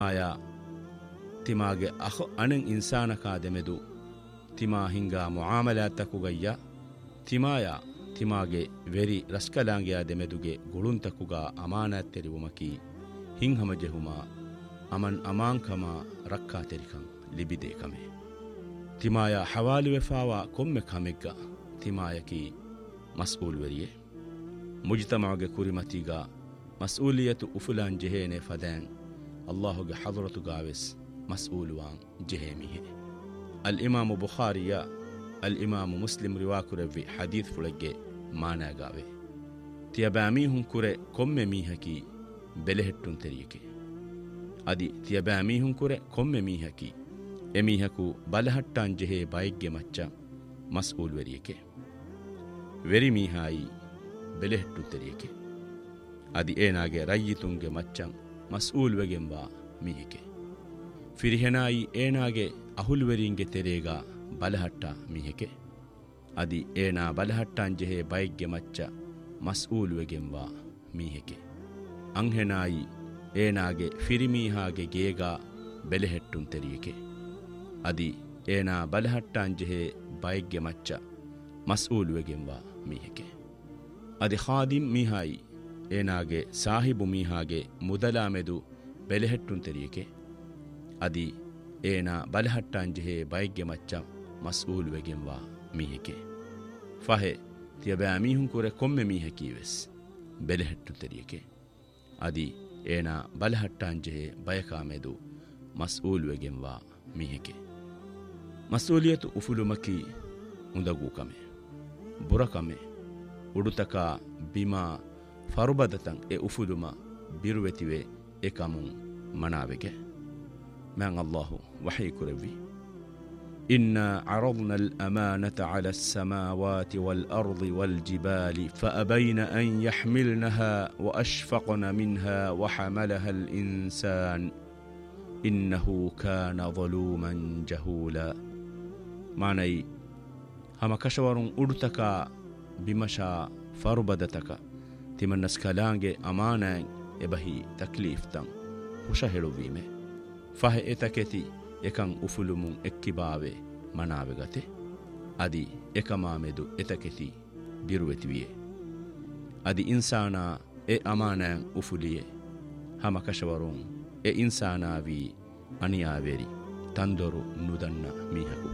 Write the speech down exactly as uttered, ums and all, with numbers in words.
ಆಯಾ ತಿಮಾಗೆ ಅಹೊ ಅಣೆಂ ಇನ್ಸಾನಕಾ ದೆಮೆದು ತಿಮಾ ಹಿಂಗಾ ಮುಆಮಲಾತಕುಗಯ್ಯ ತಿಮಾಯ ತಿಮಾಗೆ ವೆರಿ ರಸ್ಕಲಾಂಗಿಯ ದೆಮೆದುಗೆ ಗುಳುಂತಕುಗ ಅಮಾನತ್ ತೆರಿವುಮಕಿ ಹಿಂಹಮ ಜೆಹುಮ ಅಮನ್ ಅಮಾಂಕಮ ರಕ್ಕಾ ತೆರಿಕಂ ಲಿಬಿದೆ ಕಮೆ ತಿಮಾಯ ಹವಾಲು ವೆಫಾವ ಕೊಮ್ಮೆ ಕಮೆಗ್ಗ ತಿಮಾಯಕಿ ಮಸ್ಊಲ್ ವೆರಿಯೆ ಮುಜ್ತಮಾಗೆ ಕುರಿಮತಿಗ ಮಸ್ಊಲಿಯತು ಉಫುಲಾನ್ ಜೆಹೇನೆ ಫದ್ಯಾನ್ ಅಲ್ಲಾಹುಗೆ ಹದರತುಗಾವೆಸ್ ಮಸ್ಊಲುವಾನ್ ಜೆಹೇಮಿಹೆ ಅಲ್ ಇಮಾಮು ಬುಖಾರಿಯ ಅಲ್ ಇಮಾಮು ಮುಸ್ಲಿಂ ರಿವಾಕುರವ್ವಿ ಹದೀತ್ ಫುಳಗ್ಗೆ ಮಾನಾಗಾವೆ ತಿಯಬಾಮೀಹುಂ ಕುರೆ ಕೊಮ್ಮೆ ಮೀಹಕಿ ಬೆಲೆಹೆಟ್ಟುನ್ ತೆರಿಯಕೆ ಅದಿ ತಿಯಬಾಮೀಹುಂ ಕುರೆ ಕೊಮ್ಮೆ ಮೀಹಕಿ ಎಮೀಹಕು ಬಲಹಟ್ಟಾನ್ ಜೆಹೆ ಬೈಗ್ಗೆ ಮಚ್ಚ ಮಸ್ಊಲ್ ವೆರಿಯಕೆ ವೆರಿ ಮೀಹಾಯಿ ಬೆಲೆಹೆಟ್ಟು ತೆರಿಯಕೆ ಅದಿ ಏನಾಗೆ ರಯ್ಯಿತುಂಗೆ ಮಚ್ಚಂ ಮಸ್ಊಲ್ ವೆಗೆಂಬ ಮೀಹಿಕೆ ಫಿರಿಹೆನಾಯಿ ಏನಾಗೆ ಅಹುಲ್ವೆರಿಂಗೆ ತೆರೇಗ ಬಲಹಟ್ಟ ಮೀಹಿಕೆ ಅದಿ ಏನಾ ಬಲಹಟ್ಟಾನ್ ಜೆಹೆ ಬೈಗ್ಗೆ ಮಚ್ಚ ಮಸ್ಊಲ್ ವೆಗೆಂಬ ಮೀಹಿಕೆ ಅಂಹೆನಾಯಿ ಏನಾಗೆ ಫಿರಿಮೀಹಾಗೆ ಗೇಗ ಬೆಲೆಹೆಟ್ಟುನ್ ತೆರಿಯಕೆ ಅದಿ ಏನಾ ಬಲಹಟ್ಟಾನ್ ಜೆಹೆ ಬೈಗ್ಗೆ ಮಚ್ಚ ಮಸ್ಊಲ್ ವೆಗೆಂಬ ಮೀಹಿಕೆ ಅದಿ ಖಾದಿಮ್ ಮೀಹಾಯಿ ಏನಾಗೆ ಸಾಹಿಬು ಮೀಹಾಗೆ ಮುದಲಾಮೆದು ಬೆಲೆಹೆಟ್ಟುನ್ ತೆರಿಯಕೆ ಅದಿ ಏನಾ ಬಲಹಟ್ಟಾನ್ ಜೆಹೆ ಬೈಗ್ಗೆ ಮಚ್ಚ ಮಸ್ಊಲ್ ವೆಗೆಂಬ ಮೀಹಿಕೆ ಫಹೆ ತಿಯಬಾಮೀಹುಂ ಕುರೆ ಕೊಮ್ಮೆ ಮೀಹಕೀವೆಸ್ ಬೆಲೆಹೆಟ್ಟು ತೆರಿಯಕೆ ಅದಿ ಏನಾ ಬಲಹಟ್ಟಾನ್ ಜೆಹೆ ಬಯಕಾಮೆದು ಮಸ್ಊಲ್ ವೆಗೆಂಬ ಮೀಹಿಕೆ ಮಸೂಲಿಯತು ಉಫುಲುಮಕಿ ಉಂದಗು ಕಮೆ ಬುರಕಮೆ ಉಡುತಕ ಬಿಮಾ ಫರುಬದತಂ ಎ ಉಫುಲುಮ ಬಿರುವೆತಿವೆ ಎಕಮುಂ ಮನಾವೆಗೆ ಮ್ಯಾಂ ಅಲ್ಲಾಹು ವಹಿ ಕುರವಿ إنا عرضنا الأمانة على السماوات والأرض والجبال فأبين أن يحملنها وأشفقن منها وحملها الإنسان إنه كان ظلوما جهولا معني هم كشورون أدتكا بمشا فربدتكا تمن نسكالانجي أمانا إبهي تكليف تن وشهلو بيمه فهي إتكتي එකං උෆුලුමුන් එක්කිබාවේ මනාවගතේ අදි එකමාමෙදු එතකෙති බිරුවෙතිවියේ අදි ඉන්සානා එ අමානෑන් උෆුලියේ හමකශවරුන් එ ඉන්සානාවී අනියාවෙරි තන්දොරු නුදන්න මීහකු